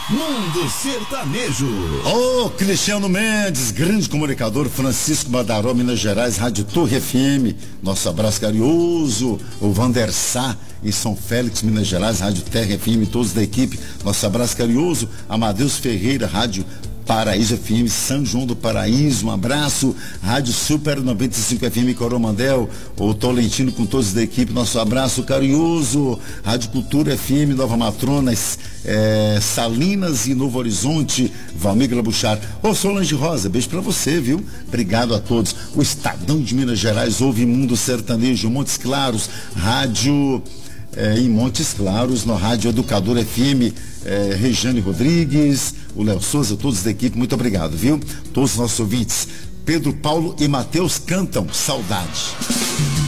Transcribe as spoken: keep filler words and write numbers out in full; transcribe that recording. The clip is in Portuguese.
Mundo Sertanejo. Ô, oh, Cristiano Mendes, grande comunicador, Francisco Badaró, Minas Gerais, Rádio Torre F M, nosso abraço carinhoso, o Vander Sá, em São Félix, Minas Gerais, Rádio Terra F M, todos da equipe, nosso abraço carinhoso, Amadeus Ferreira, Rádio Paraíso F M, São João do Paraíso, um abraço, Rádio Super noventa e cinco F M, Coromandel, o Tolentino com todos da equipe, nosso abraço carinhoso, Rádio Cultura F M, Nova Matronas, é, Salinas e Novo Horizonte, Valmir Labuchar. Ô, Solange Rosa, beijo pra você, viu? Obrigado a todos. O Estadão de Minas Gerais ouve Mundo Sertanejo, Montes Claros, Rádio... É, em Montes Claros, no Rádio Educador F M, é, Regiane Rodrigues, o Léo Souza, todos da equipe, muito obrigado, viu? Todos os nossos ouvintes, Pedro, Paulo e Matheus cantam Saudade.